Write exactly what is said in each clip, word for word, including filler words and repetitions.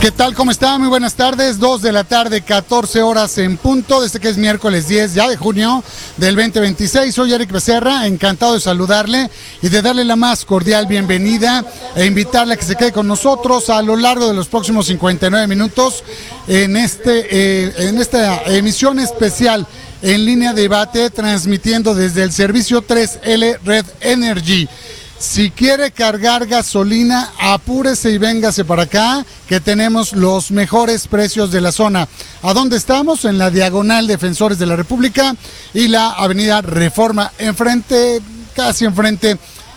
¿Qué tal? ¿Cómo está? Muy buenas tardes. Dos de la tarde, catorce horas en punto, desde que es miércoles diez ya de junio del veinte veintiséis. Soy Eric Becerra, encantado de saludarle y de darle la más cordial bienvenida e invitarle a que se quede con nosotros a lo largo de los próximos cincuenta y nueve minutos en, este, eh, en esta emisión especial en línea de debate, transmitiendo desde el servicio tres L Red Energy. Si quiere cargar gasolina, apúrese y véngase para acá, que tenemos los mejores precios de la zona. ¿A dónde estamos? En la diagonal Defensores de la República y la avenida Reforma, enfrente, casi enfrente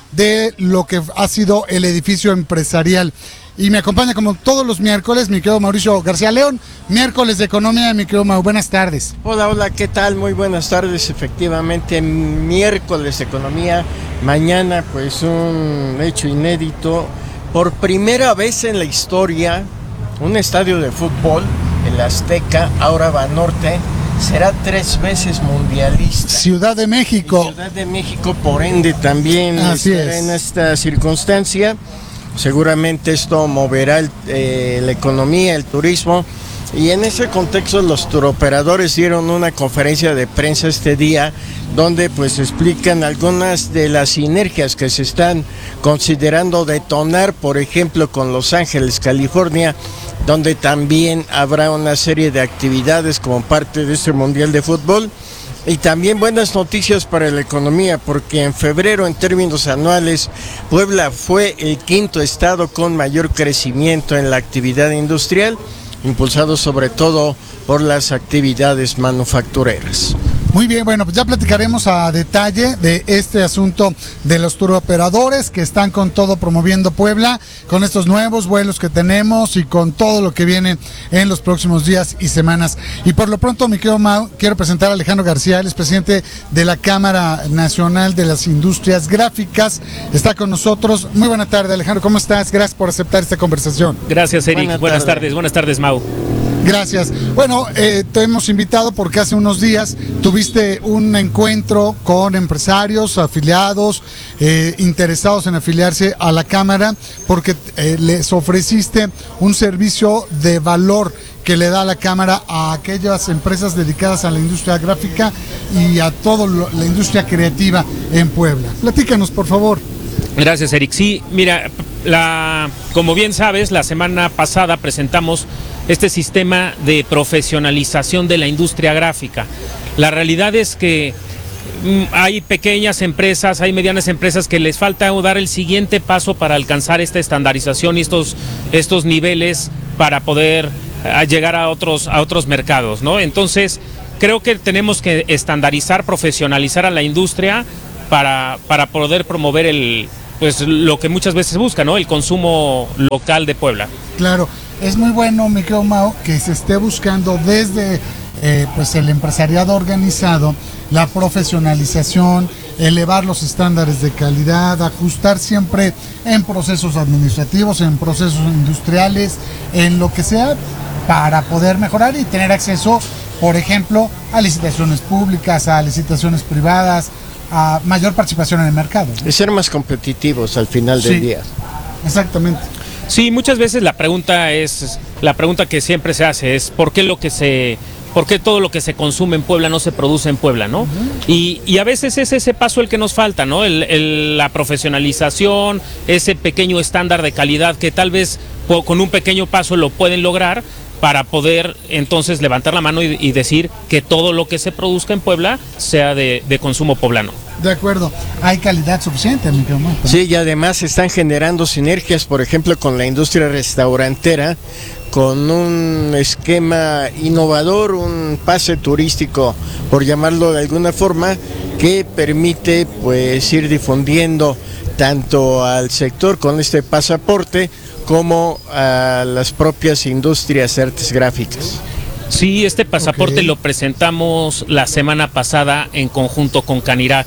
de lo que ha sido el edificio empresarial. Y me acompaña como todos los miércoles mi querido Mauricio García León, miércoles de economía, mi querido Mau. Buenas tardes. Hola, hola, ¿qué tal? Muy buenas tardes, efectivamente, miércoles de economía. Mañana, pues, un hecho inédito. Por primera vez en la historia, un estadio de fútbol, el Azteca, ahora Banorte, será tres veces mundialista. Ciudad de México. Y Ciudad de México, por ende, también Así estará es. en esta circunstancia. Seguramente esto moverá el, eh, la economía, el turismo, y en ese contexto los turoperadores dieron una conferencia de prensa este día donde pues explican algunas de las sinergias que se están considerando detonar, por ejemplo con Los Ángeles, California, donde también habrá una serie de actividades como parte de este Mundial de Fútbol. Y también buenas noticias para la economía, porque en febrero, en términos anuales, Puebla fue el quinto estado con mayor crecimiento en la actividad industrial, impulsado sobre todo por las actividades manufactureras. Muy bien, bueno, pues ya platicaremos a detalle de este asunto de los turoperadores que están con todo promoviendo Puebla, con estos nuevos vuelos que tenemos y con todo lo que viene en los próximos días y semanas. Y por lo pronto, mi querido Mau, quiero presentar a Alejandro García, él es presidente de la Cámara Nacional de las Industrias Gráficas. Está con nosotros. Muy buena tarde, Alejandro, ¿cómo estás? Gracias por aceptar esta conversación. Gracias, Eric. Buena buenas tarde. tardes, buenas tardes, Mau. Gracias. Bueno, eh, te hemos invitado porque hace unos días tuviste un encuentro con empresarios, afiliados, eh, interesados en afiliarse a la Cámara, porque eh, les ofreciste un servicio de valor que le da la Cámara a aquellas empresas dedicadas a la industria gráfica y a toda la industria creativa en Puebla. Platícanos, por favor. Gracias, Eric. Sí, mira, la, como bien sabes, la semana pasada presentamos este sistema de profesionalización de la industria gráfica. La realidad es que mm, hay pequeñas empresas, hay medianas empresas que les falta dar el siguiente paso para alcanzar esta estandarización y estos, estos niveles para poder a llegar a otros, a otros mercados, ¿no? Entonces, creo que tenemos que estandarizar, profesionalizar a la industria para, para poder promover el, pues, lo que muchas veces busca, ¿no? El consumo local de Puebla. Claro, es muy bueno, mi querido Mau, que se esté buscando desde eh, pues el empresariado organizado la profesionalización, elevar los estándares de calidad, ajustar siempre en procesos administrativos, en procesos industriales, en lo que sea, para poder mejorar y tener acceso, por ejemplo, a licitaciones públicas, a licitaciones privadas, a mayor participación en el mercado, ¿no? Y ser más competitivos al final del Sí, día. exactamente. Sí, muchas veces la pregunta es, la pregunta que siempre se hace es ¿por qué lo que se, por qué todo lo que se consume en Puebla no se produce en Puebla, ¿no? Uh-huh. Y, y a veces es ese paso el que nos falta, ¿no? El, el, la profesionalización, ese pequeño estándar de calidad que tal vez con un pequeño paso lo pueden lograr para poder entonces levantar la mano y, y decir que todo lo que se produzca en Puebla sea de, de consumo poblano. De acuerdo, hay calidad suficiente, mi querido Mau. Sí, y además se están generando sinergias, por ejemplo, con la industria restaurantera, con un esquema innovador, un pase turístico, por llamarlo de alguna forma, que permite pues ir difundiendo tanto al sector con este pasaporte como a las propias industrias de artes gráficas. Sí, este pasaporte Okay. lo presentamos la semana pasada en conjunto con Canirac.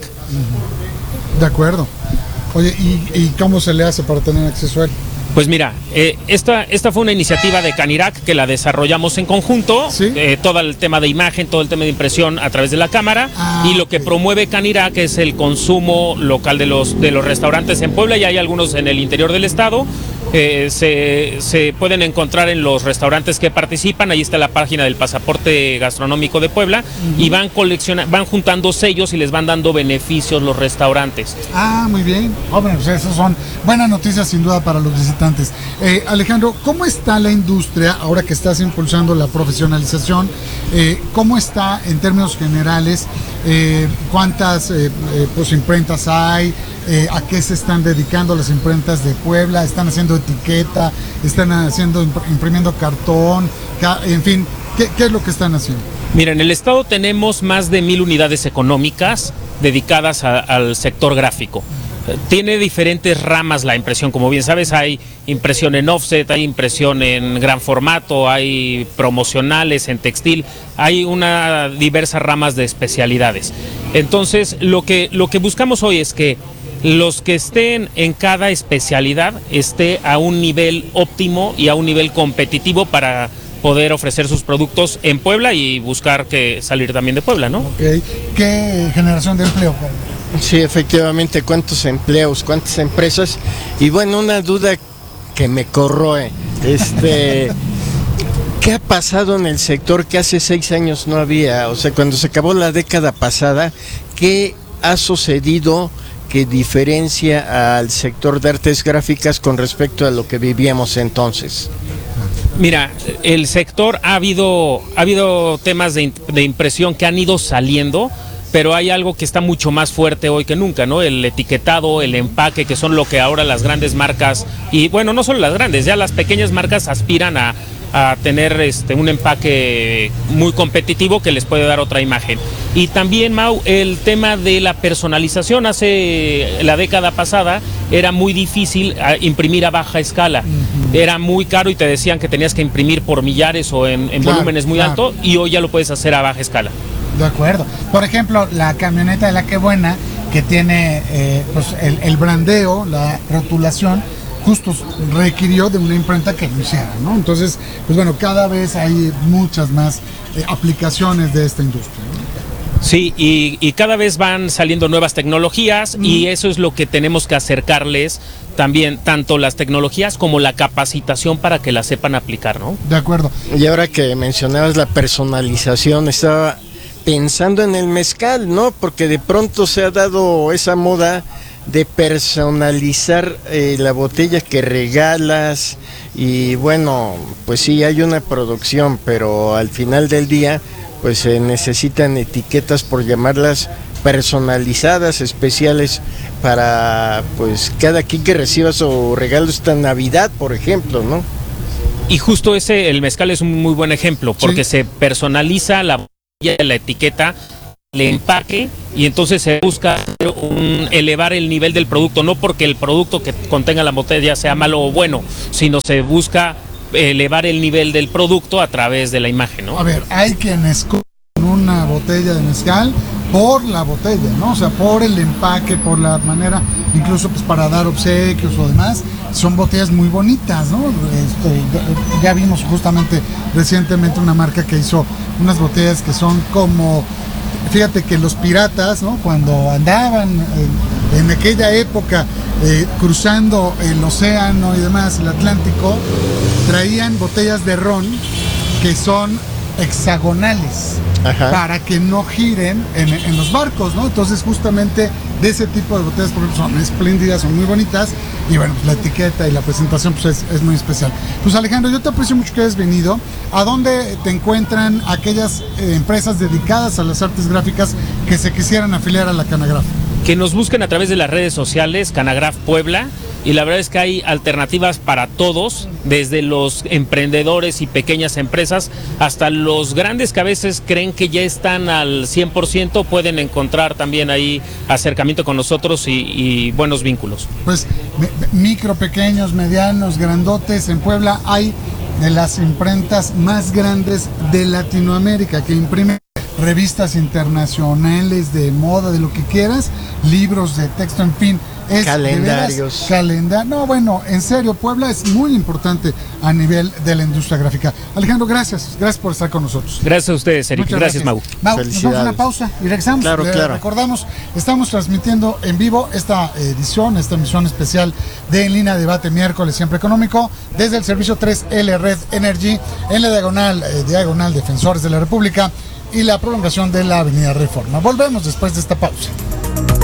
De acuerdo. Oye, ¿y, ¿y cómo se le hace para tener acceso a él? Pues mira, eh, esta, esta fue una iniciativa de Canirac que la desarrollamos en conjunto, ¿Sí? eh, todo el tema de imagen, todo el tema de impresión a través de la cámara, Ah, y lo que ok. promueve Canirac es el consumo local de los, de los restaurantes en Puebla, y hay algunos en el interior del estado, Eh, se, se pueden encontrar en los restaurantes que participan. Ahí está la página del pasaporte gastronómico de Puebla, uh-huh. y van coleccionando, van juntando sellos y les van dando beneficios los restaurantes. Ah, muy bien. Hombre, pues esas son buenas noticias sin duda para los visitantes. Eh, Alejandro, ¿cómo está la industria ahora que estás impulsando la profesionalización? Eh, ¿Cómo está en términos generales? Eh, ¿Cuántas eh, eh, pues, imprentas hay? Eh, ¿A qué se están dedicando las imprentas de Puebla? ¿Están haciendo etiqueta? ¿Están haciendo imprimiendo cartón? En fin, ¿qué, qué es lo que están haciendo? Mira, en el estado tenemos más de mil unidades económicas dedicadas a, al sector gráfico. Tiene diferentes ramas la impresión, como bien sabes, hay impresión en offset, hay impresión en gran formato, hay promocionales en textil, hay una diversas ramas de especialidades. Entonces, lo que, lo que buscamos hoy es que los que estén en cada especialidad esté a un nivel óptimo y a un nivel competitivo para poder ofrecer sus productos en Puebla y buscar que salir también de Puebla, ¿no? Okay. ¿Qué generación de empleo? Sí, efectivamente, cuántos empleos, cuántas empresas. Y bueno, una duda que me corroe, este, ¿qué ha pasado en el sector que hace seis años no había? O sea, cuando se acabó la década pasada, ¿qué ha sucedido que diferencia al sector de artes gráficas con respecto a lo que vivíamos entonces? Mira, el sector ha habido, ha habido temas de, de impresión que han ido saliendo, pero hay algo que está mucho más fuerte hoy que nunca, ¿no? El etiquetado, el empaque, que son lo que ahora las grandes marcas, y bueno, no solo las grandes, ya las pequeñas marcas aspiran a, a tener este, un empaque muy competitivo que les puede dar otra imagen. Y también, Mau, el tema de la personalización. Hace la década pasada era muy difícil imprimir a baja escala. Uh-huh. Era muy caro y te decían que tenías que imprimir por millares o en, en claro, volúmenes muy claro. altos, y hoy ya lo puedes hacer a baja escala. De acuerdo. Por ejemplo, la camioneta de La Qué Buena, que tiene eh, pues el, el brandeo, la rotulación, justo requirió de una imprenta que lo hiciera, ¿no? Entonces, pues bueno, cada vez hay muchas más eh, aplicaciones de esta industria, ¿no? Sí, y, y cada vez van saliendo nuevas tecnologías, mm. y eso es lo que tenemos que acercarles también, tanto las tecnologías como la capacitación para que las sepan aplicar, ¿no? De acuerdo. Y ahora que mencionabas la personalización, estaba pensando en el mezcal, ¿no? Porque de pronto se ha dado esa moda de personalizar eh, la botella que regalas, y bueno, pues sí, hay una producción, pero al final del día pues se necesitan etiquetas, por llamarlas personalizadas, especiales para pues cada quien que reciba su regalo esta Navidad, por ejemplo, ¿no? Y justo ese, el mezcal es un muy buen ejemplo, porque sí. se personaliza la botella, la etiqueta, el empaque, y entonces se busca un, elevar el nivel del producto, no porque el producto que contenga la botella sea malo o bueno, sino se busca elevar el nivel del producto a través de la imagen, ¿no? A ver, hay quienes compran una botella de mezcal por la botella, ¿no? O sea, por el empaque, por la manera, incluso pues para dar obsequios o demás, son botellas muy bonitas, ¿no? Este, ya vimos justamente recientemente una marca que hizo unas botellas que son como, fíjate que los piratas, ¿no? Cuando andaban en, en aquella época eh, cruzando el océano y demás, el Atlántico, traían botellas de ron que son hexagonales. Ajá. Para que no giren en, en los barcos, ¿no? Entonces justamente de ese tipo de botellas, por ejemplo, son espléndidas, son muy bonitas, y bueno, pues la etiqueta y la presentación pues es, es muy especial. Pues Alejandro, yo te aprecio mucho que hayas venido. ¿A dónde te encuentran aquellas eh, empresas dedicadas a las artes gráficas que se quisieran afiliar a la Canagraf? Que nos busquen a través de las redes sociales, Canagraf Puebla, y la verdad es que hay alternativas para todos, desde los emprendedores y pequeñas empresas hasta los grandes que a veces creen que ya están al cien por ciento, pueden encontrar también ahí acercamiento con nosotros y, y buenos vínculos. Pues micro, pequeños, medianos, grandotes, en Puebla hay de las imprentas más grandes de Latinoamérica, que imprimen revistas internacionales de moda, de lo que quieras, libros de texto, en fin, Es calendarios. Calendario. No, bueno, en serio, Puebla es muy importante a nivel de la industria gráfica. Alejandro, gracias. Gracias por estar con nosotros. Gracias a ustedes, Eric. Muchas Gracias, gracias, Mau. Mau, nos vamos a una pausa y regresamos. Claro, Le claro. Recordamos, estamos transmitiendo en vivo esta edición, esta emisión especial de En Línea Debate Miércoles Siempre Económico desde el servicio tres L Red Energy en la diagonal, eh, diagonal Defensores de la República y la prolongación de la Avenida Reforma. Volvemos después de esta pausa.